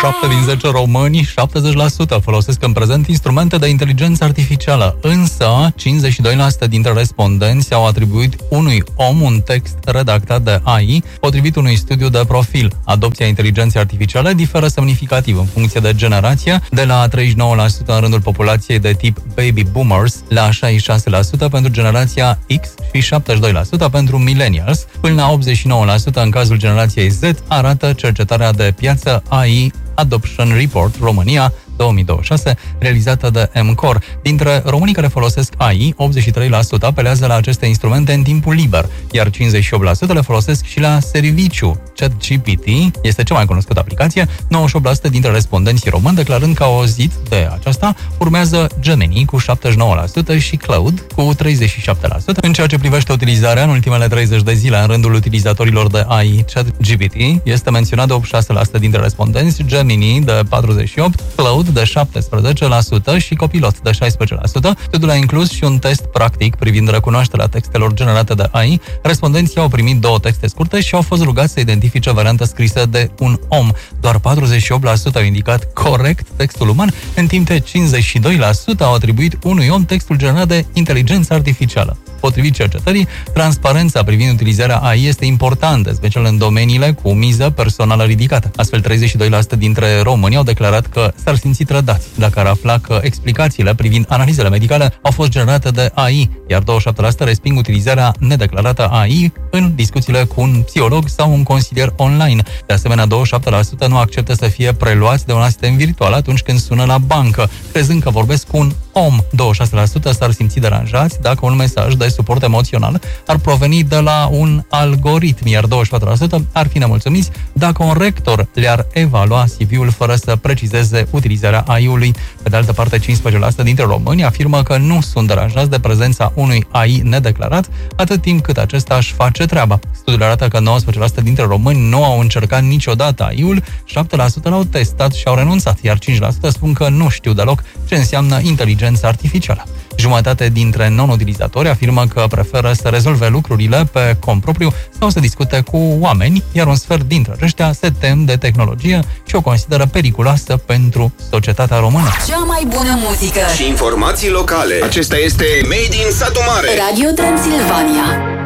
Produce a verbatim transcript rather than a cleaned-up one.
șapte din zece români, șaptezeci la sută, folosesc în prezent instrumente de inteligență artificială, însă cincizeci și doi la sută dintre respondenți au atribuit unui om un text redactat de A I, potrivit unui studiu de profil. Adopția inteligenței artificiale diferă semnificativ în funcție de generație, de la treizeci și nouă la sută în rândul populației de tip Baby Boomers la șaizeci și șase la sută pentru generația X și șaptezeci și doi la sută pentru Millennials, până la optzeci și nouă la sută în cazul generației Z, arată cercetarea de piață A I Adoption Report România două mii douăzeci și șase, realizată de M-Core. Dintre românii care folosesc A I, optzeci și trei la sută apelează la aceste instrumente în timpul liber, iar cincizeci și opt la sută le folosesc și la serviciu. ChatGPT este cea mai cunoscută aplicație, nouăzeci și opt la sută dintre respondenții români declarând că au auzit de aceasta, urmează Gemini cu șaptezeci și nouă la sută și Cloud cu treizeci și șapte la sută. În ceea ce privește utilizarea, în ultimele treizeci de zile, în rândul utilizatorilor de A I, ChatGPT este menționat de optzeci și șase la sută dintre respondenți, Gemini de patruzeci și opt la sută, Cloud de șaptesprezece la sută și Copilot de șaisprezece la sută. Studiul a inclus și un test practic privind recunoașterea textelor generate de A I. Respondenții au primit două texte scurte și au fost rugați să identifice varianta scrisă de un om. Doar patruzeci și opt la sută au indicat corect textul uman, în timp ce cincizeci și doi la sută au atribuit unui om textul generat de inteligență artificială. Potrivit cercetării, transparența privind utilizarea A I este importantă, special în domeniile cu miză personală ridicată. Astfel, treizeci și doi la sută dintre români au declarat că s-ar simți trădați dacă ar afla că explicațiile privind analizele medicale au fost generate de A I, iar douăzeci și șapte la sută resping utilizarea nedeclarată a A I în discuțiile cu un psiholog sau un consilier online. De asemenea, douăzeci și șapte la sută nu acceptă să fie preluați de un asistent virtual atunci când sună la bancă, crezând că vorbesc cu un om. douăzeci și șase la sută s-ar simți deranjați dacă un mesaj de suport emoțional ar proveni de la un algoritm, iar douăzeci și patru la sută ar fi nemulțumiți dacă un rector le-ar evalua C V-ul fără să precizeze utilizarea A I-ului. Pe de altă parte, cincisprezece la sută dintre români afirmă că nu sunt deranjați de prezența unui A I nedeclarat, atât timp cât acesta își face treaba. Studiul arată că nouăsprezece la sută dintre români nu au încercat niciodată A I-ul, șapte la sută l-au testat și au renunțat, iar cinci la sută spun că nu știu deloc ce înseamnă inteligența artificială. Jumătate dintre non-utilizatori afirmă că preferă să rezolve lucrurile pe cont propriu sau să discute cu oameni, iar un sfert dintre aceștia se tem de tehnologie și o consideră periculoasă pentru societatea română. Cea mai bună muzică și informații locale. Acesta este Made in Satu Mare. Radio Transilvania.